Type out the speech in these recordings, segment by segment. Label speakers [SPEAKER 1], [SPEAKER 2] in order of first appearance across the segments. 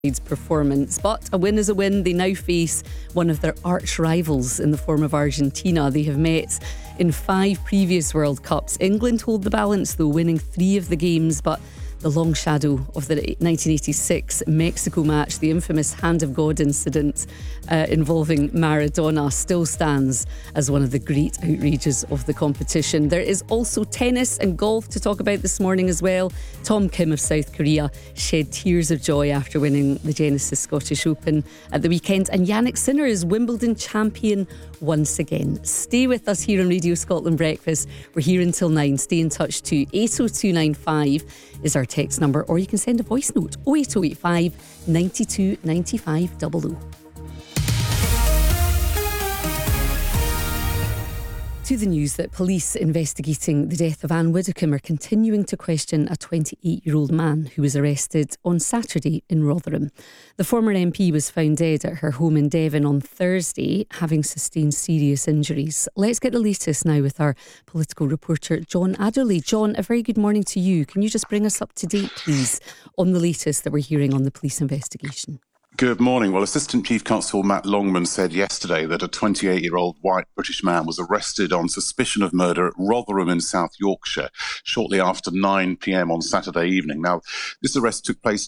[SPEAKER 1] performance, but a win is a win. They now face one of their arch rivals in the form of Argentina. They have met in 5 previous World Cups. England hold the balance though, winning 3 of the games, but the long shadow of the 1986 Mexico match, the infamous Hand of God incident involving Maradona, still stands as one of the great outrages of the competition. There is also tennis and golf to talk about this morning as well. Tom Kim of South Korea shed tears of joy after winning the Genesis Scottish Open at the weekend, and Jannik Sinner is Wimbledon champion once again. Stay with us here on Radio Scotland Breakfast. We're here until 9. Stay in touch too. 80295 is our text number, or you can send a voice note 08085 92 95 00. To the news that police investigating the death of Anne Widdecombe are continuing to question a 28-year-old man who was arrested on Saturday in Rotherham. The former MP was found dead at her home in Devon on Thursday, having sustained serious injuries. Let's get the latest now with our political reporter, John Adderley. John, a very good morning to you. Can you just bring us up to date, please, on the latest that we're hearing on the police investigation?
[SPEAKER 2] Good morning. Well, Assistant Chief Constable Matt Longman said yesterday that a 28-year-old white British man was arrested on suspicion of murder at Rotherham in South Yorkshire shortly after 9 p.m. on Saturday evening. Now, this arrest took place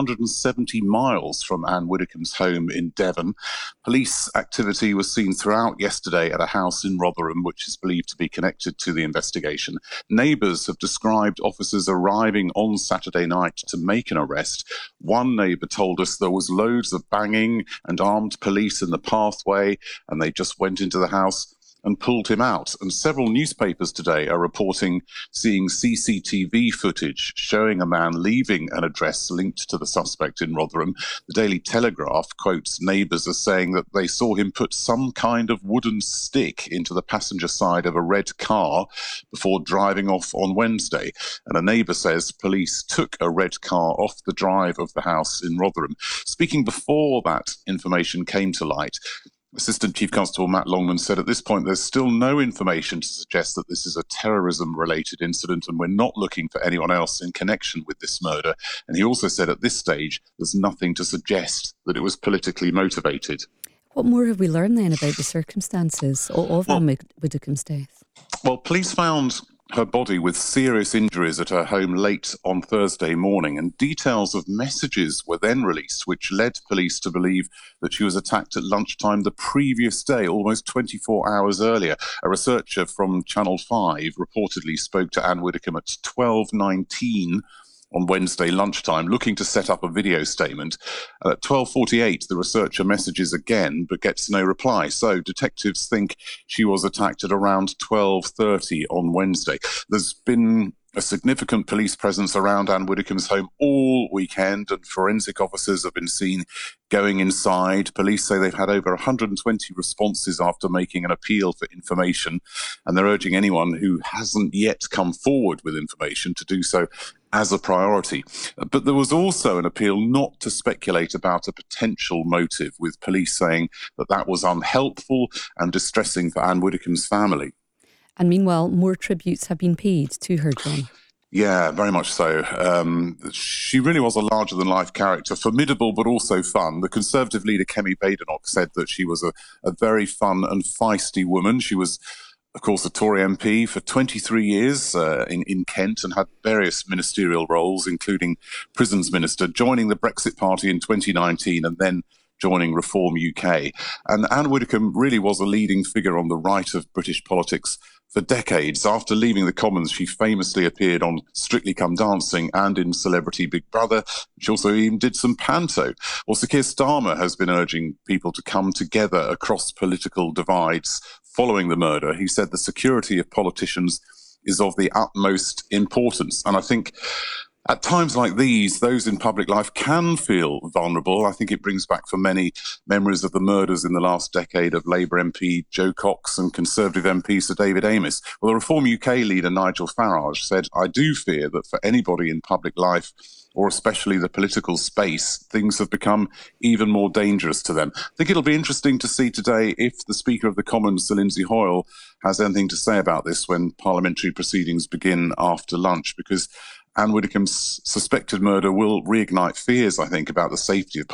[SPEAKER 2] 270 miles from Anne Widdecombe's home in Devon. Police activity was seen throughout yesterday at a house in Rotherham, which is believed to be connected to the investigation. Neighbours have described officers arriving on Saturday night to make an arrest. One neighbour told us there was loads of banging and armed police in the pathway, and they just went into the house and pulled him out. And several newspapers today are reporting seeing CCTV footage showing a man leaving an address linked to the suspect in Rotherham. The Daily Telegraph quotes neighbours as saying that they saw him put some kind of wooden stick into the passenger side of a red car before driving off on Wednesday. And a neighbour says police took a red car off the drive of the house in Rotherham. Speaking before that information came to light, Assistant Chief Constable Matt Longman said at this point there's still no information to suggest that this is a terrorism-related incident, and we're not looking for anyone else in connection with this murder. And he also said at this stage there's nothing to suggest that it was politically motivated.
[SPEAKER 1] What more have we learned then about the circumstances of Anne Widdecombe's death?
[SPEAKER 2] Well, police found her body with serious injuries at her home late on Thursday morning, and details of messages were then released which led police to believe that she was attacked at lunchtime the previous day, almost 24 hours earlier. A researcher from Channel 5 reportedly spoke to Anne Widdecombe at 12:19 on Wednesday lunchtime, looking to set up a video statement. At 12:48, the researcher messages again, but gets no reply. So detectives think she was attacked at around 12:30 on Wednesday. There's been a significant police presence around Anne Widdecombe's home all weekend, and forensic officers have been seen going inside. Police say they've had over 120 responses after making an appeal for information, and they're urging anyone who hasn't yet come forward with information to do so as a priority. But there was also an appeal not to speculate about a potential motive, with police saying that that was unhelpful and distressing for Anne Widdecombe's family.
[SPEAKER 1] And meanwhile, more tributes have been paid to her, John.
[SPEAKER 2] Yeah, very much so. She really was a larger-than-life character, formidable but also fun. The Conservative leader, Kemi Badenoch, said that she was a very fun and feisty woman. She was, of course, a Tory MP for 23 years in Kent, and had various ministerial roles, including Prisons Minister, joining the Brexit Party in 2019 and then joining Reform UK. And Anne Widdecombe really was a leading figure on the right of British politics for decades. After leaving the Commons, she famously appeared on Strictly Come Dancing and in Celebrity Big Brother. She also even did some panto. Well, Sir Keir Starmer has been urging people to come together across political divides following the murder. He said the security of politicians is of the utmost importance. And I think at times like these, those in public life can feel vulnerable. I think it brings back for many memories of the murders in the last decade of Labour MP Jo Cox and Conservative MP Sir David Amess. Well, the Reform UK leader Nigel Farage said, "I do fear that for anybody in public life, or especially the political space, things have become even more dangerous to them." I think it'll be interesting to see today if the Speaker of the Commons, Sir Lindsay Hoyle, has anything to say about this when parliamentary proceedings begin after lunch, because Anne Widdecombe's suspected murder will reignite fears, I think, about the safety of